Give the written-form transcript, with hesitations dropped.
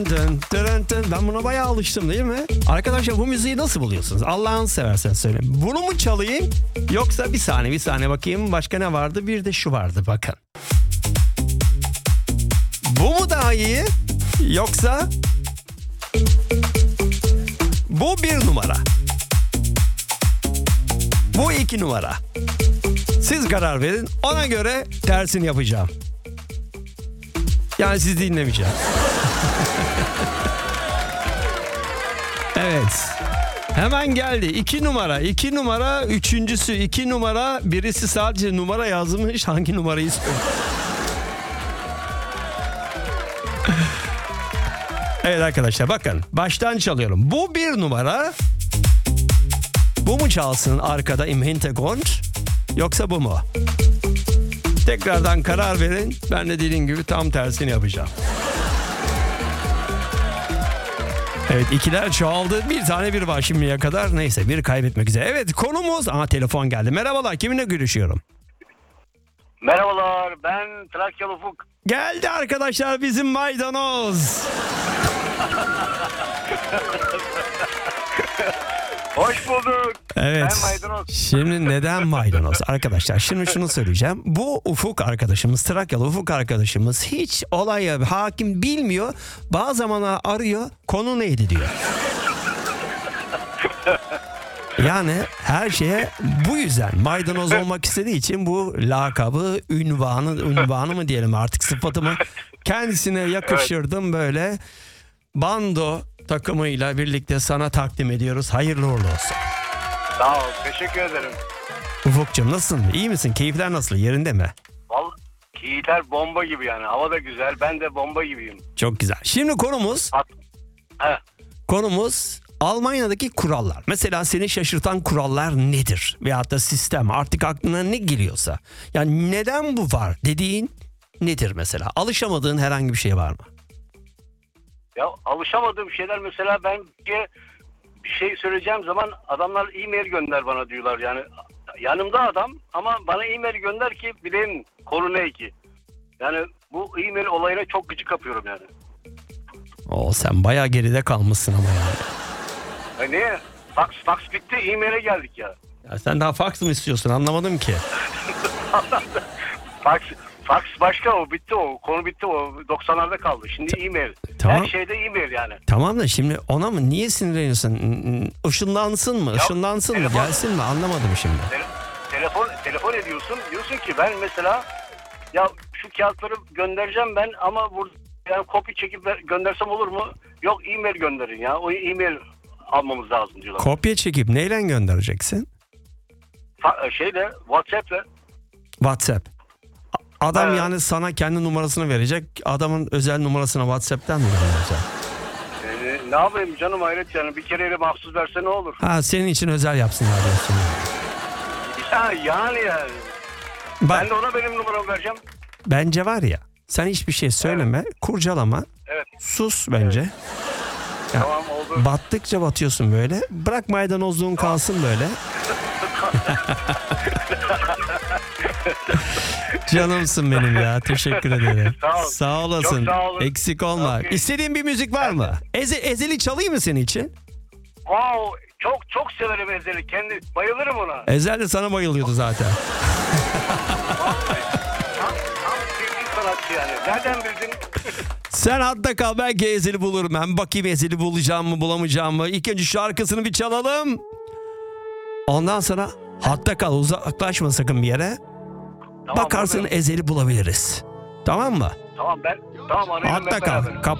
Dın, dın, dın. Ben buna bayağı alıştım değil mi? Arkadaşlar bu müziği nasıl buluyorsunuz? Allah'ını seversen söyleyin. Bunu mu çalayım? Yoksa bir saniye bakayım. Başka ne vardı? Bir de şu vardı bakın. Bu mu daha iyi? Yoksa bu 1 numara. Bu 2 numara. Siz karar verin. Ona göre tersini yapacağım. Yani sizi dinlemeyeceğim. Evet. Hemen geldi. 2 numara. 2 numara. Üçüncüsü 2 numara. Birisi sadece numara yazmış. Hangi numarayı söylüyor? Evet arkadaşlar bakın. Baştan çalıyorum. Bu 1 numara. Bu mu çalsın arkada im Hintergrund? Yoksa bu mu? Tekrardan karar verin. Ben de dediğim gibi tam tersini yapacağım. Evet, ikiler çoğaldı. Bir tane bir var şimdiye kadar. Neyse, bir kaybetmek üzere. Evet, konumuz... telefon geldi. Merhabalar, kiminle görüşüyorum? Merhabalar, ben Trakyalı Ufuk. Geldi arkadaşlar bizim maydanoz. Hoş bulduk. Evet. Ben maydanoz. Şimdi neden maydanoz? Arkadaşlar şimdi şunu söyleyeceğim. Bu Ufuk arkadaşımız, Trakyalı Ufuk arkadaşımız hiç olaya hakim bilmiyor. Bazı zamanlar arıyor, konu neydi diyor. Yani her şeye bu yüzden maydanoz olmak istediği için bu lakabı, ünvanı mı diyelim artık, sıfatımı kendisine yakıştırdım. Böyle bando takımıyla birlikte sana takdim ediyoruz. Hayırlı uğurlu olsun. Sağ ol, teşekkür ederim. Ufukcuğum nasılsın? İyi misin? Keyifler nasıl? Yerinde mi? Vallahi keyifler bomba gibi yani. Hava da güzel, ben de bomba gibiyim. Çok güzel. Şimdi konumuz Almanya'daki kurallar. Mesela seni şaşırtan kurallar nedir? Veyahut da sistem, artık aklına ne geliyorsa. Yani neden bu var dediğin nedir mesela? Alışamadığın herhangi bir şey var mı? Ya alışamadığım şeyler, mesela ben bir şey söyleyeceğim zaman adamlar e-mail gönder bana diyorlar. Yani yanımda adam ama bana e-mail gönder ki bileyim konu ne ki. Yani bu e-mail olayına çok gıcık kapıyorum yani. Sen bayağı geride kalmışsın ama yani. Niye? Fax bitti, e-mail'e geldik ya. Ya sen daha fax mı istiyorsun, anlamadım ki. Fax başka, o bitti, o konu bitti, o 90'larda kaldı. Şimdi e-mail. Tamam. Her şeyde e-mail yani. Tamam da şimdi ona mı, niye sinirleniyorsun? Işınlansın mı? Işınlansın mı? Gelsin mi? Anlamadım şimdi. Telefon ediyorsun. Diyorsun ki ben mesela ya şu kağıtları göndereceğim ben ama burada yani kopya çekip göndersem olur mu? Yok, e-mail gönderin ya. O e-mail almamız lazım diyorlar. Kopya çekip neyle göndereceksin? WhatsApp. Adam Evet. yani sana kendi numarasını verecek. Adamın özel numarasını WhatsApp'tan mı gönderecek? Ne yapayım canım, hayret yani. Bir kereyle mahsus verse ne olur? Senin için özel yapsınlar diyorsun. Yani. Bak, Ben de ona benim numaramı vereceğim. bence var ya, sen hiçbir şey söyleme, kurcalama, Evet. sus bence. Ya, Tamam, oldu. battıkça batıyorsun böyle. Bırak maydanozluğun kalsın böyle. Canımsın benim ya. Teşekkür ederim. Sağ ol. Sağ olasın. Çok sağ olun. Eksik olma. Okay. İstediğin bir müzik var mı? Ezeli çalayım mı senin için? Wow, çok severim Ezel'i. Bayılırım ona. Ezel de sana bayılıyordu zaten. Tam sevdiğim sanatçı yani. Nereden bildin? Sen hatta kal, belki Ezel'i bulurum. Ben bakayım Ezel'i bulacağım mı bulamayacağım mı. İlk önce şarkısını bir çalalım. Ondan sonra hatta kal, uzaklaşma sakın bir yere. Tamam, Bakarsın buradayım. Ezel'i bulabiliriz. Tamam mı? Tamam, arayalım Hatta hep kal. beraber. Kapat.